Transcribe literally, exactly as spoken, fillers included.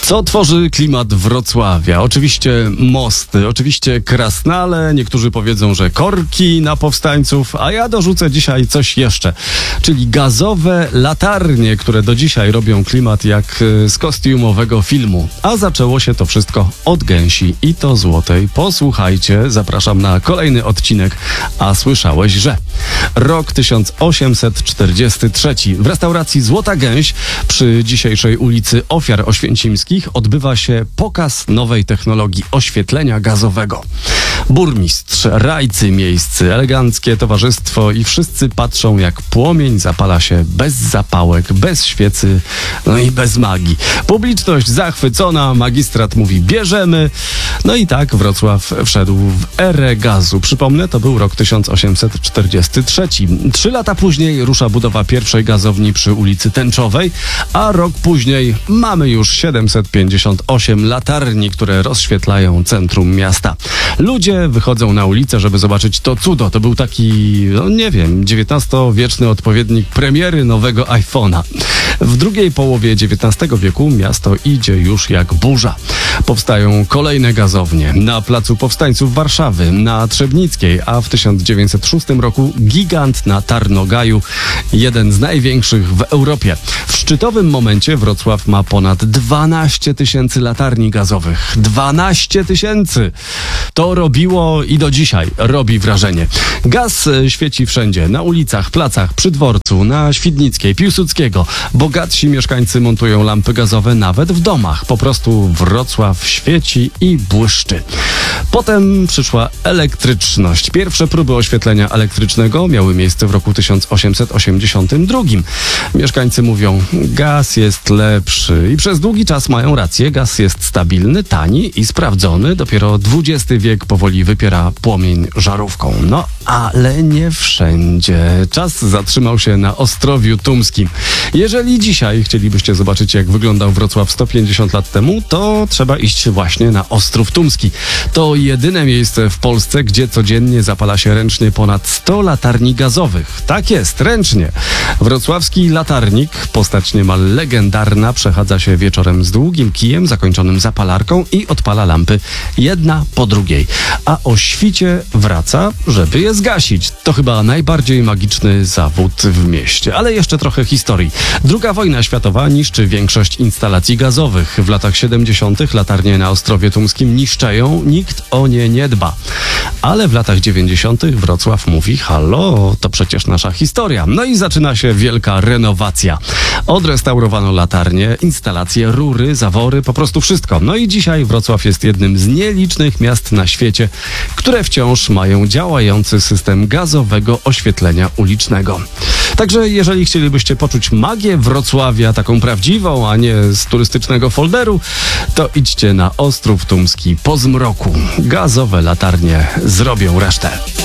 Co tworzy klimat Wrocławia? Oczywiście mosty, oczywiście krasnale, niektórzy powiedzą, że korki na powstańców, a ja dorzucę dzisiaj coś jeszcze, czyli gazowe latarnie, które do dzisiaj robią klimat jak z kostiumowego filmu. A zaczęło się to wszystko od gęsi i to złotej. Posłuchajcie, zapraszam na kolejny odcinek, a słyszałeś, że rok tysiąc osiemset czterdziesty trzeci. W restauracji Złota Gęś przy dzisiejszej ulicy Ofiar Oświęcimskich odbywa się pokaz nowej technologii oświetlenia gazowego. Burmistrz, rajcy miejscy, eleganckie towarzystwo i wszyscy patrzą, jak płomień zapala się bez zapałek, bez świecy, no i bez magii. Publiczność zachwycona, magistrat mówi bierzemy. No i tak Wrocław wszedł w erę gazu. Przypomnę, to był rok tysiąc osiemset czterdziesty trzeci. Trzy lata później rusza budowa pierwszej gazowni przy ulicy Tęczowej, a rok później mamy już siedemset pięćdziesiąt osiem latarni, które rozświetlają centrum miasta. Ludzie wychodzą na ulicę, żeby zobaczyć to cudo. To był taki, no nie wiem, dziewiętnastowieczny odpowiednik premiery nowego iPhone'a. W drugiej połowie dziewiętnastego wieku miasto idzie już jak burza. Powstają kolejne gazownie na Placu Powstańców Warszawy, na Trzebnickiej, a w tysiąc dziewięćset szóstym roku gigant na Tarnogaju, jeden z największych w Europie. W szczytowym momencie Wrocław ma ponad dwanaście tysięcy latarni gazowych. dwanaście tysięcy! To robiło i do dzisiaj robi wrażenie. Gaz świeci wszędzie, na ulicach, placach, przy dworcu, na Świdnickiej, Piłsudskiego. Bogatsi mieszkańcy montują lampy gazowe nawet w domach. Po prostu Wrocław świeci i błyszczy. Potem przyszła elektryczność. Pierwsze próby oświetlenia elektrycznego miały miejsce w roku tysiąc osiemset osiemdziesiątym drugim. Mieszkańcy mówią, gaz jest lepszy i przez długi czas mają rację. Gaz jest stabilny, tani i sprawdzony. Dopiero dwudziesty wiek powoli wypiera płomień żarówką. No, ale nie wszędzie. Czas zatrzymał się na Ostrowiu Tumskim. Jeżeli dzisiaj chcielibyście zobaczyć, jak wyglądał Wrocław sto pięćdziesiąt lat temu, to trzeba iść właśnie na Ostrów Tumski. To jedyne miejsce w Polsce, gdzie codziennie zapala się ręcznie ponad sto latarni gazowych. Tak jest, ręcznie. Wrocławski latarnik, postać niemal legendarna, przechadza się wieczorem z długim kijem zakończonym zapalarką i odpala lampy jedna po drugiej. A o świcie wraca, żeby je zgasić. To chyba najbardziej magiczny zawód w mieście. Ale jeszcze trochę historii. Druga wojna światowa niszczy większość instalacji gazowych. W latach siedemdziesiątych latarnie na Ostrowie Tumskim niszczeją, nikt o nie nie dba. Ale w latach dziewięćdziesiątych Wrocław mówi, halo, to przecież nasza historia. No i zaczyna się wielka renowacja. Odrestaurowano latarnie, instalacje, rury, zawory, po prostu wszystko. No i dzisiaj Wrocław jest jednym z nielicznych miast na świecie, które wciąż mają działający system gazowego oświetlenia ulicznego. Także jeżeli chcielibyście poczuć magię Wrocławia, taką prawdziwą, a nie z turystycznego folderu, to idźcie na Ostrów Tumski po zmroku. Gazowe latarnie zrobią resztę.